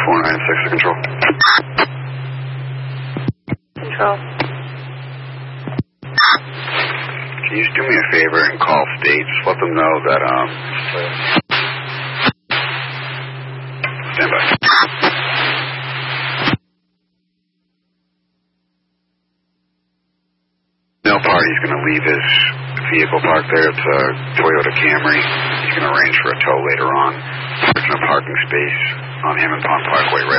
496 to control. Control. Can you just do me a favor and call States? Let them know that, stand by. No party's going to leave his vehicle parked there. It's a Toyota Camry. He's going to arrange for a tow later on. There's no parking space on Hammond Pond Parkway right